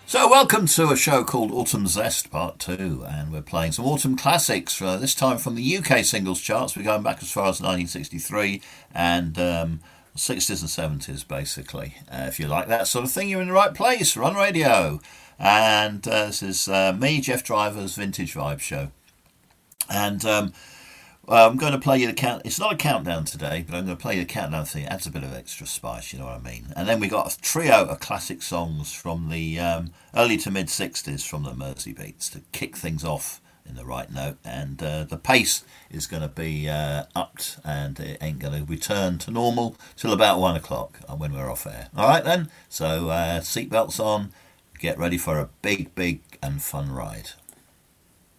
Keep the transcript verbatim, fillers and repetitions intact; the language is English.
So, welcome to a show called Autumn Zest Part two, and we're playing some autumn classics, uh, this time from the U K singles charts. We're going back as far as nineteen sixty-three and um, sixties and seventies, basically. Uh, if you like that sort of thing, you're in the right place. Run Radio. And uh, this is uh, me, Jeff Driver's Vintage Vibe Show. And um, well, I'm going to play you the count. It's not a countdown today, but I'm going to play you the countdown thing. It adds a bit of extra spice, you know what I mean. And then we got a trio of classic songs from the um, early to mid sixties from the Mersey Beats to kick things off in the right note. And uh, the pace is going to be uh, upped, and it ain't going to return to normal till about one o'clock when we're off air. All right then. So uh, seatbelts on. Get ready for a big, big and fun ride.